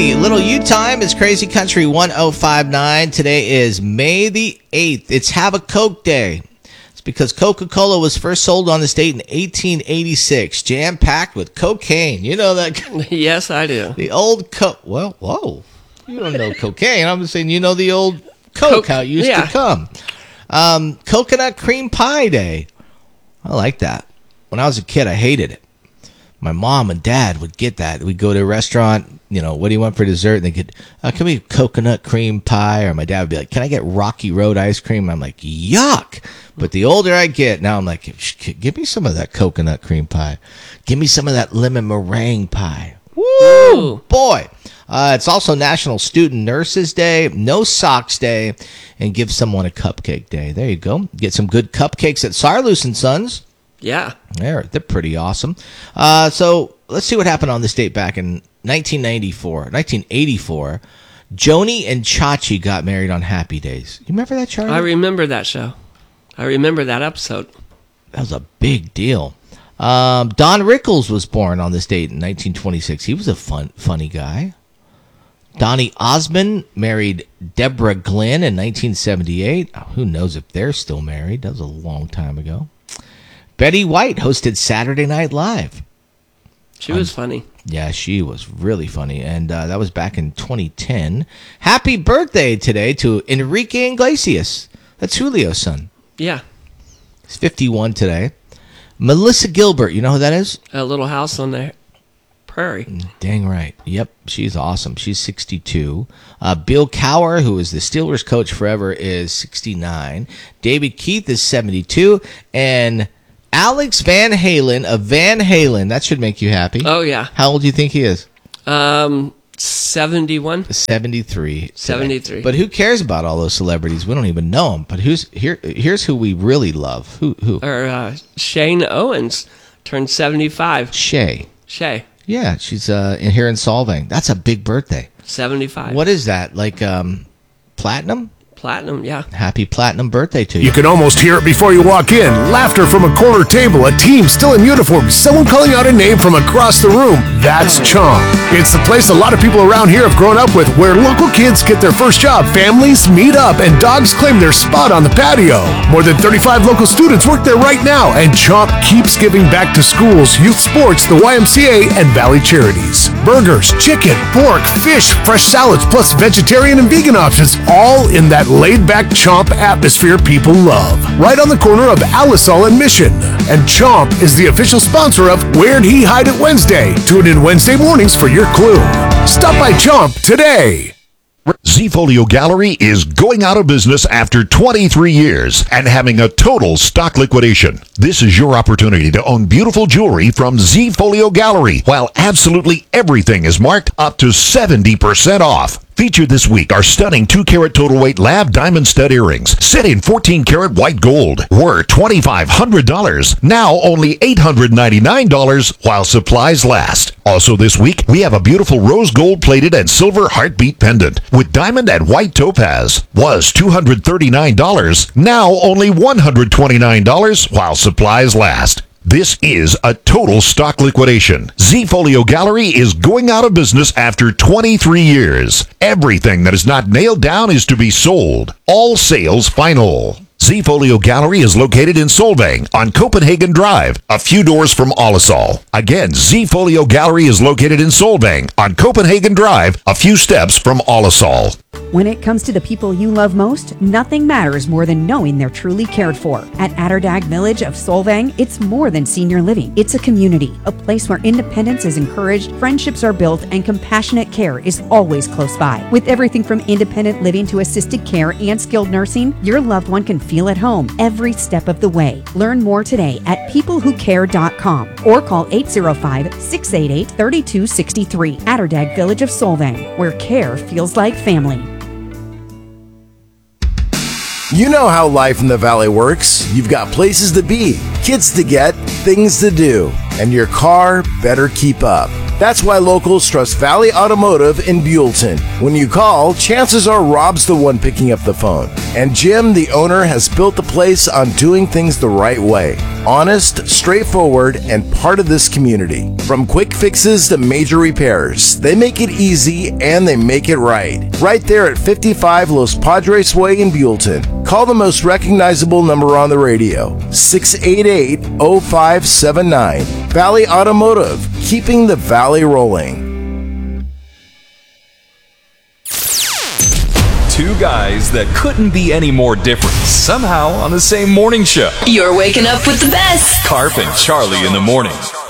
Hey, little U time is Crazy Country 1059. Today is May the 8th. It's Have a Coke Day. It's because Coca-Cola was first sold on this date in 1886, jam-packed with cocaine. You know that? Yes, I do. The old Coke. Well, whoa. You don't know cocaine. I'm just saying you know the old Coke, how it used to come. Coconut cream pie day. I like that. When I was a kid, I hated it. My mom and dad would get that. We'd go to a restaurant, what do you want for dessert? And they could, can we have coconut cream pie? Or my dad would be like, can I get Rocky Road ice cream? I'm like, yuck. But the older I get, now I'm like, give me some of that coconut cream pie. Give me some of that lemon meringue pie. Woo, boy. It's also National Student Nurses Day, No Socks Day, and Give Someone a Cupcake Day. There you go. Get some good cupcakes at Sarloos & Sons. Yeah. They're pretty awesome. So let's see what happened on this date back in 1984. Joni and Chachi got married on Happy Days. You remember that, Charlie? I remember that show. I remember that episode. That was a big deal. Don Rickles was born on this date in 1926. He was a funny guy. Donny Osmond married Deborah Glenn in 1978. Who knows if they're still married? That was a long time ago. Betty White hosted Saturday Night Live. She was funny. Yeah, she was really funny. And that was back in 2010. Happy birthday today to Enrique Iglesias. That's Julio's son. Yeah. He's 51 today. Melissa Gilbert, you know who that is? A Little House on the Prairie. Dang right. Yep, she's awesome. She's 62. Bill Cowher, who was the Steelers coach forever, is 69. David Keith is 72. And Alex Van Halen of Van Halen. That should make you happy. Oh, yeah. How old do you think he is? 71. 73. 73. But who cares about all those celebrities? We don't even know them. But here's who we really love. Who? Or Shane Owens turned 75. Shay. Yeah, she's here in Solvang. That's a big birthday. 75. What is that? Like platinum? Platinum, yeah. Happy platinum birthday to you. You can almost hear it before you walk in. Laughter from a corner table, a team still in uniform, someone calling out a name from across the room. That's Chomp. It's the place a lot of people around here have grown up with, where local kids get their first job, families meet up, and dogs claim their spot on the patio. More than 35 local students work there right now, and Chomp keeps giving back to schools, youth sports, the YMCA, and Valley Charities. Burgers, chicken, pork, fish, fresh salads, plus vegetarian and vegan options, all in that laid-back Chomp atmosphere people love. Right on the corner of Alisal and Mission. And Chomp is the official sponsor of Where'd He Hide It Wednesday. Tune in Wednesday mornings for your clue. Stop by Chomp today. Z-Folio Gallery is going out of business after 23 years and having a total stock liquidation. This is your opportunity to own beautiful jewelry from Z-Folio Gallery, while absolutely everything is marked up to 70% off. Featured this week are stunning 2-carat total weight lab diamond stud earrings set in 14-karat white gold. Were $2,500, now only $899 while supplies last. Also this week, we have a beautiful rose gold plated and silver heartbeat pendant with diamond and white topaz. Was $239, now only $129 while supplies last. This is a total stock liquidation. Z-Folio Gallery is going out of business after 23 years. Everything that is not nailed down is to be sold. All sales final. Z-Folio Gallery is located in Solvang on Copenhagen Drive, a few doors from Alisal. Again, Z-Folio Gallery is located in Solvang on Copenhagen Drive, a few steps from Alisal. When it comes to the people you love most, nothing matters more than knowing they're truly cared for. At Atterdag Village of Solvang, it's more than senior living. It's a community, a place where independence is encouraged, friendships are built, and compassionate care is always close by. With everything from independent living to assisted care and skilled nursing, your loved one can feel at home every step of the way. Learn more today at peoplewhocare.com or call 805-688-3263. Atterdag Village of Solvang, where care feels like family. You know how life in the Valley works. You've got places to be, kids to get, things to do, and your car better keep up. That's why locals trust Valley Automotive in Buellton. When you call, chances are Rob's the one picking up the phone. And Jim, the owner, has built the place on doing things the right way. Honest, straightforward, and part of this community. From quick fixes to major repairs, they make it easy and they make it right. Right there at 55 Los Padres Way in Buellton. Call the most recognizable number on the radio, 688-0579. Valley Automotive, keeping the Valley rolling. Two guys that couldn't be any more different, somehow on the same morning show. You're waking up with the best. Carp and Charlie in the morning.